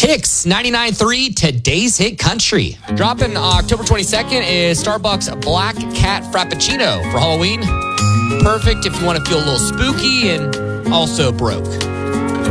Hicks 99.3, today's hit country. Dropping October 22nd is Starbucks Black Cat Frappuccino for Halloween. Perfect if you want to feel a little spooky and also broke.